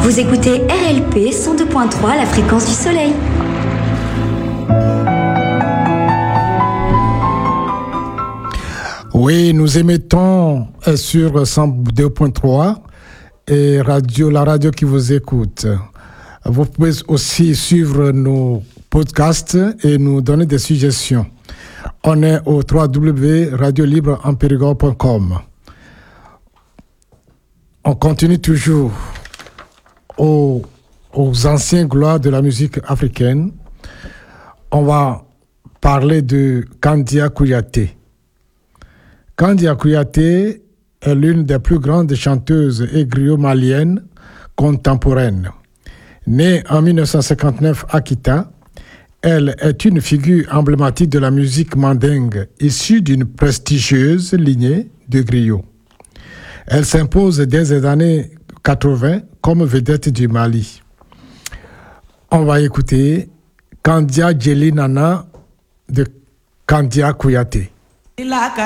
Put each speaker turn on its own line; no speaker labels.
Vous écoutez RLP 102.3, la fréquence du soleil.
Oui, nous émettons sur 102.3 et la radio qui vous écoute. Vous pouvez aussi suivre nos podcasts et nous donner des suggestions. On est au www.radiolibreempérigord.com. On continue toujours aux anciens gloires de la musique africaine. On va parler de Kandia Kouyaté. Kandia Kouyaté est l'une des plus grandes chanteuses et griots maliennes contemporaines. Née en 1959 à Kita, elle est une figure emblématique de la musique mandingue, issue d'une prestigieuse lignée de griots. Elle s'impose dès les années 80 comme vedette du Mali. On va écouter Kandia Djeli Nana de Kandia Kouyaté.